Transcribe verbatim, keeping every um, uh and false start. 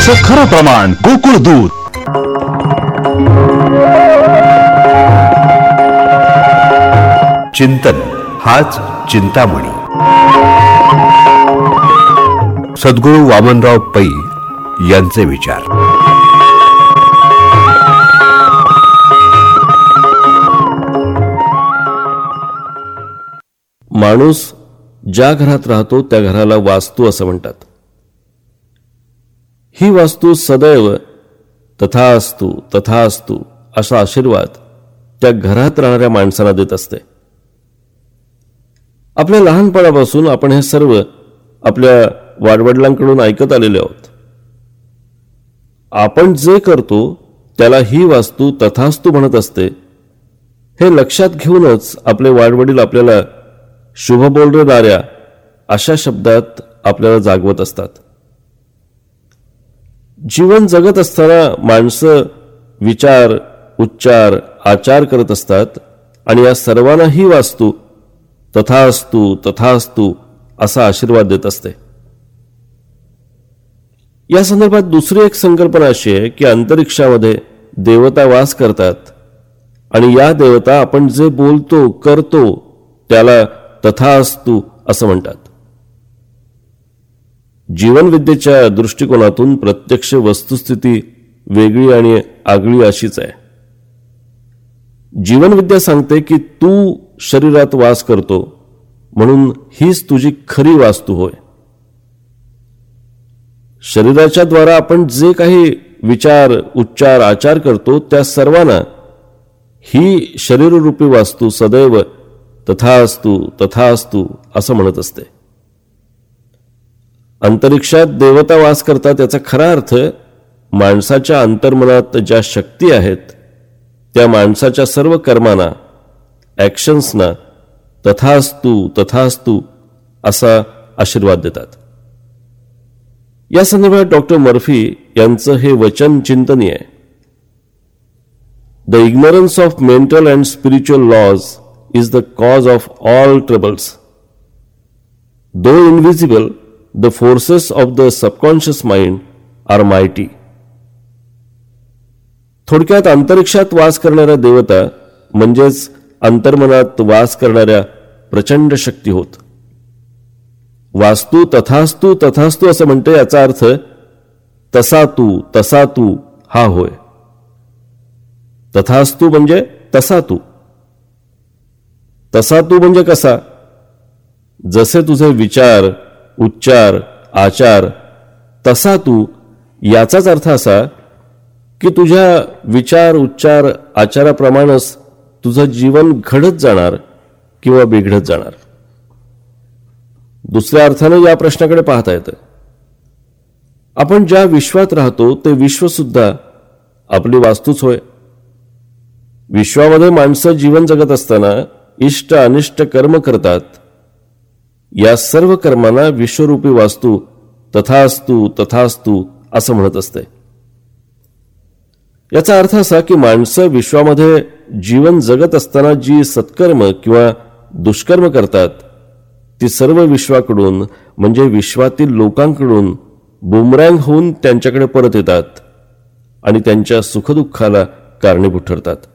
दुधाचं खरं प्रमाण गोकुळ दूध. चिंतन हाच चिंतामणी. सद्गुरू वामनराव पै यांचे विचार. माणूस ज्या घरात राहतो त्या घराला वास्तू असं म्हणतात. ही वास्तू सदैव तथास्तु तथास्तु असा आशीर्वाद त्या घरात राहणाऱ्या माणसांना देत असते. आपल्या लहानपणापासून आपण हे सर्व आपल्या वाडवडिलांकडून ऐकत आलेले आहोत. आपण जे करतो त्याला ही वास्तू तथास्तु म्हणत असते हे लक्षात घेऊनच आपले वाडवडील आपल्याला शुभ बोल रे दार्या अशा शब्दात आपल्याला जागवत असतात. जीवन जगत असताना माणसं विचार उच्चार आचार करत असतात आणि या सर्वांना ही वास्तू तथास्तु तथास्तु असा आशीर्वाद देत असते. या संदर्भात दुसरी एक संकल्पना अशी आहे की अंतरिक्षामध्ये देवता वास करतात आणि या देवता आपण जे बोलतो करतो त्याला तथास्तु असं म्हणतात. जीवनविद्येच्या दृष्टिकोनातून प्रत्यक्ष वस्तुस्थिती वेगळी आणि आगळी अशीच आहे. जीवनविद्या सांगते की तू शरीरात वास करतो म्हणून हीच तुझी खरी वास्तू होय. शरीराच्या द्वारा आपण जे काही विचार उच्चार आचार करतो त्या सर्वांना ही शरीररूपी वास्तू सदैव तथास्तु तथास्तु असं म्हणत असते. अंतरिक्षात देवता वास करतात याचा खरा अर्थ माणसाच्या अंतर्मनात ज्या शक्ती आहेत त्या माणसाच्या सर्व कर्मांना ॲक्शन्सना तथास्तु तथास्तु असा आशीर्वाद देतात. या संदर्भात डॉक्टर मर्फी यांचं हे वचन चिंतनीय आहे. The ignorance of mental and spiritual lodge is the cause of all troubles. Though invisible, the forces of the subconscious mind are mighty. थोडक्यात अंतरिक्षात वास करणाऱ्या देवता म्हणजेच अंतर्मनात वास करणाऱ्या प्रचंड शक्ती होत. वास्तू तथास्तु तथास्तु असं म्हणते याचा अर्थ तसा तू तसा तू हा होय. तथास्तु म्हणजे तसा तू. तसा तू म्हणजे कसा? जसे तुझे विचार उच्चार आचार तसा तू याचाच अर्थ असा की तुझ्या विचार उच्चार आचाराप्रमाणेच तुझं जीवन घडत जाणार किंवा बिघडत जाणार. दुसऱ्या अर्थाने या प्रश्नाकडे पाहता येतं. आपण ज्या विश्वात राहतो ते विश्व सुद्धा आपली वास्तूच होय. विश्वामध्ये माणसं जीवन जगत असताना इष्ट अनिष्ट कर्म करतात. या सर्व कर्मांना विश्वरूपी वास्तू तथास्तु तथास्तु असं म्हणत असते. याचा अर्थ असा की माणसं विश्वामध्ये जीवन जगत असताना जी सत्कर्म किंवा दुष्कर्म करतात ती सर्व विश्वाकडून म्हणजे विश्वातील लोकांकडून बुमरँग होऊन त्यांच्याकडे परत येतात आणि त्यांच्या सुखदुःखाला कारणीभूत ठरतात.